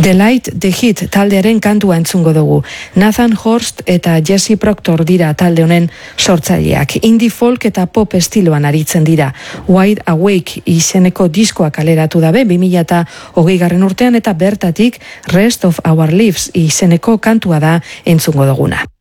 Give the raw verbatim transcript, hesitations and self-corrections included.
The Light, The Hit taldearen kantua entzungo dugu. Nathan Horst eta Jesse Proctor dira talde honen sortzaileak. Indie folk eta pop estiloan aritzen dira. Wide Awake izeneko diskoa kaleratu dabe bi mila hogeigarren urtean eta bertatik Rest of Our Lives izeneko kantua da entzungo duguna.